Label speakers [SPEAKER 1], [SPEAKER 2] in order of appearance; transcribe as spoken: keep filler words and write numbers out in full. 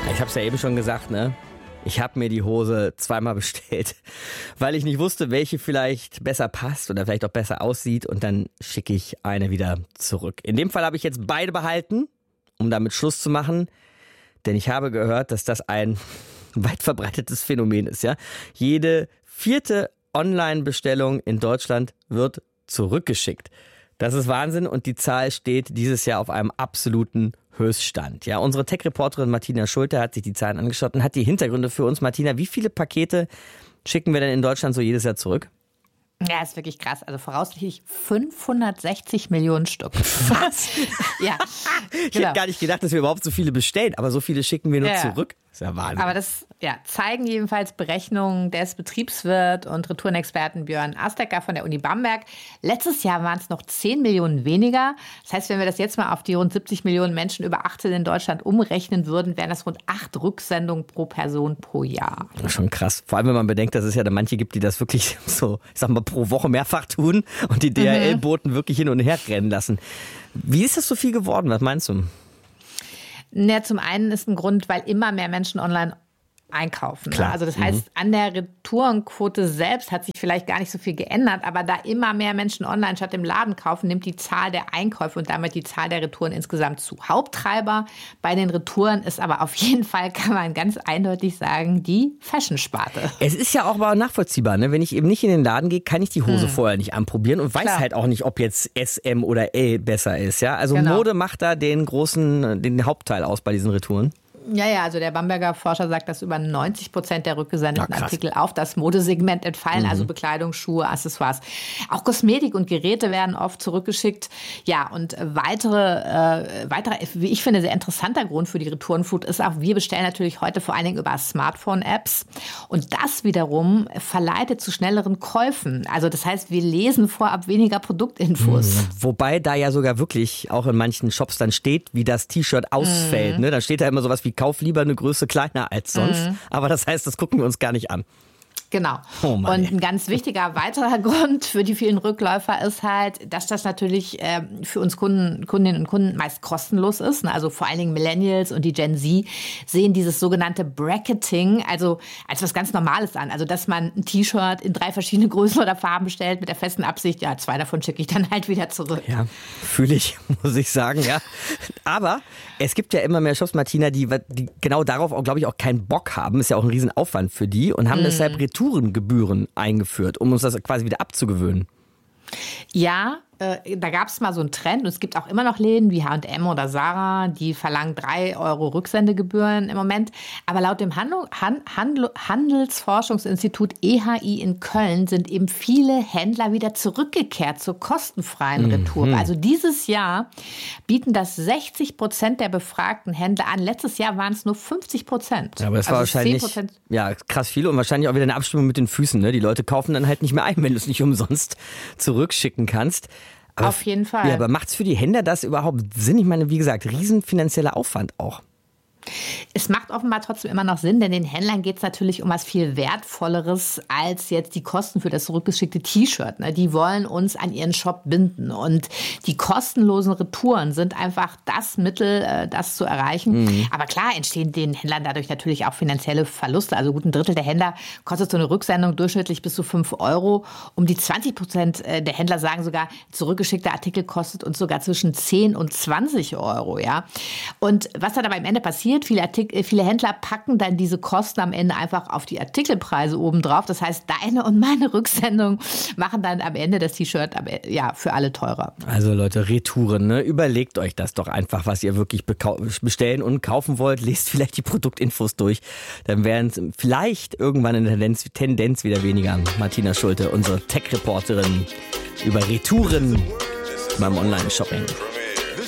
[SPEAKER 1] Ich habe es ja eben schon gesagt, ne? Ich habe mir die Hose zweimal bestellt, weil ich nicht wusste, welche vielleicht besser passt oder vielleicht auch besser aussieht. Und dann schicke ich eine wieder zurück. In dem Fall habe ich jetzt beide behalten, um damit Schluss zu machen. Denn ich habe gehört, dass das ein weit verbreitetes Phänomen ist. Ja? Jede vierte Online-Bestellung in Deutschland wird zurückgeschickt. Das ist Wahnsinn und die Zahl steht dieses Jahr auf einem absoluten Höchststand. Ja, unsere Tech-Reporterin Martina Schulte hat sich die Zahlen angeschaut und hat die Hintergründe für uns. Martina, wie viele Pakete schicken wir denn in Deutschland so jedes Jahr zurück?
[SPEAKER 2] Ja, ist wirklich krass. Also voraussichtlich fünfhundertsechzig Millionen Stück.
[SPEAKER 1] Was?
[SPEAKER 2] Ja.
[SPEAKER 1] Ich
[SPEAKER 2] Genau.
[SPEAKER 1] hätte gar nicht gedacht, dass wir überhaupt so viele bestellen, aber so viele schicken wir nur
[SPEAKER 2] Ja.
[SPEAKER 1] zurück. Das ist ja Wahnsinn.
[SPEAKER 2] Aber das ja, zeigen jedenfalls Berechnungen des Betriebswirt und Retourenexperten Björn Astecker von der Uni Bamberg. Letztes Jahr waren es noch zehn Millionen weniger. Das heißt, wenn wir das jetzt mal auf die rund siebzig Millionen Menschen über achtzehn in Deutschland umrechnen würden, wären das rund acht Rücksendungen pro Person pro Jahr.
[SPEAKER 1] Schon krass. Vor allem, wenn man bedenkt, dass es ja da manche gibt, die das wirklich so, ich sag mal, pro Woche mehrfach tun und die D H L-Boten wirklich hin und her rennen lassen. Wie ist das so viel geworden? Was meinst du?
[SPEAKER 2] Ja, zum einen ist ein Grund, weil immer mehr Menschen online einkaufen.
[SPEAKER 1] Klar.
[SPEAKER 2] Also das heißt, an der Retourenquote selbst hat sich vielleicht gar nicht so viel geändert, aber da immer mehr Menschen online statt im Laden kaufen, nimmt die Zahl der Einkäufe und damit die Zahl der Retouren insgesamt zu. Haupttreiber bei den Retouren ist aber auf jeden Fall, kann man ganz eindeutig sagen, die Fashion-Sparte.
[SPEAKER 1] Es ist ja auch mal nachvollziehbar, ne? Wenn ich eben nicht in den Laden gehe, kann ich die Hose
[SPEAKER 2] Hm.
[SPEAKER 1] vorher nicht anprobieren und weiß
[SPEAKER 2] Klar.
[SPEAKER 1] halt auch nicht, ob jetzt S, M oder L besser ist. Ja? Also
[SPEAKER 2] Genau.
[SPEAKER 1] Mode macht da den großen, den Hauptteil aus bei diesen Retouren.
[SPEAKER 2] Ja, ja, also der Bamberger Forscher sagt, dass über neunzig Prozent der rückgesendeten
[SPEAKER 1] Ja, krass.
[SPEAKER 2] Artikel auf das Modesegment entfallen,
[SPEAKER 1] Mhm.
[SPEAKER 2] also Bekleidung, Schuhe, Accessoires. Auch Kosmetik und Geräte werden oft zurückgeschickt. Ja, und weitere, äh, weiterer, wie ich finde, sehr interessanter Grund für die Retourenflut ist auch, wir bestellen natürlich heute vor allen Dingen über Smartphone-Apps. Und das wiederum verleitet zu schnelleren Käufen. Also das heißt, wir lesen vorab weniger Produktinfos.
[SPEAKER 1] Mhm. Wobei da ja sogar wirklich auch in manchen Shops dann steht, wie das T-Shirt ausfällt.
[SPEAKER 2] Mhm.
[SPEAKER 1] Ne? Da steht da immer sowas wie, kauf lieber eine Größe kleiner als sonst.
[SPEAKER 2] Mhm.
[SPEAKER 1] Aber das heißt, das gucken wir uns gar nicht an.
[SPEAKER 2] Genau.
[SPEAKER 1] Oh Mann,
[SPEAKER 2] und
[SPEAKER 1] ey.
[SPEAKER 2] ein ganz wichtiger weiterer Grund für die vielen Rückläufer ist halt, dass das natürlich äh, für uns Kunden, Kundinnen und Kunden meist kostenlos ist. Also vor allen Dingen Millennials und die Gen Z sehen dieses sogenannte Bracketing also als was ganz Normales an. Also dass man ein T-Shirt in drei verschiedene Größen oder Farben bestellt mit der festen Absicht, ja, zwei davon schicke ich dann halt wieder zurück.
[SPEAKER 1] Ja, fühle ich, muss ich sagen, ja. Aber es gibt ja immer mehr Shops, Martina, die, die genau darauf auch, glaube ich, auch keinen Bock haben. Ist ja auch ein Riesenaufwand für die und haben
[SPEAKER 2] Mhm.
[SPEAKER 1] deshalb Retourengebühren eingeführt, um uns das quasi wieder abzugewöhnen.
[SPEAKER 2] Ja, äh, da gab es mal so einen Trend und es gibt auch immer noch Läden wie H und M oder Zara, die verlangen drei Euro Rücksendegebühren im Moment. Aber laut dem Handel, Han, Handel, Handelsforschungsinstitut E H I in Köln sind eben viele Händler wieder zurückgekehrt zur kostenfreien
[SPEAKER 1] Mhm.
[SPEAKER 2] Retour. Also dieses Jahr bieten das sechzig Prozent der befragten Händler an. Letztes Jahr waren es nur fünfzig Prozent.
[SPEAKER 1] Ja, aber das war
[SPEAKER 2] also
[SPEAKER 1] wahrscheinlich
[SPEAKER 2] zehn Prozent.
[SPEAKER 1] ja, krass viel und wahrscheinlich auch wieder eine Abstimmung mit den Füßen. Ne? Die Leute kaufen dann halt nicht mehr ein, wenn du es nicht umsonst zurückschicken kannst. Aber,
[SPEAKER 2] Auf jeden Fall.
[SPEAKER 1] Ja, aber macht es für die Händler das überhaupt Sinn? Ich meine, wie gesagt, riesen finanzieller Aufwand auch.
[SPEAKER 2] Es macht offenbar trotzdem immer noch Sinn, denn den Händlern geht es natürlich um was viel Wertvolleres als jetzt die Kosten für das zurückgeschickte T-Shirt. Die wollen uns an ihren Shop binden. Und die kostenlosen Retouren sind einfach das Mittel, das zu erreichen. Mhm. Aber klar entstehen den Händlern dadurch natürlich auch finanzielle Verluste. Also gut ein Drittel der Händler kostet so eine Rücksendung durchschnittlich bis zu fünf Euro. Um die zwanzig Prozent der Händler sagen sogar, zurückgeschickter Artikel kostet uns sogar zwischen zehn und zwanzig Euro. Ja? Und was dann aber am Ende passiert, Viele, Artikel, viele Händler packen dann diese Kosten am Ende einfach auf die Artikelpreise obendrauf. Das heißt, deine und meine Rücksendung machen dann am Ende das T-Shirt ja, für alle teurer.
[SPEAKER 1] Also Leute, Retouren, ne? Überlegt euch das doch einfach, was ihr wirklich bestellen und kaufen wollt. Lest vielleicht die Produktinfos durch. Dann wären es vielleicht irgendwann in der Tendenz, Tendenz wieder weniger. Martina Schulte, unsere Tech-Reporterin über Retouren beim Online-Shopping.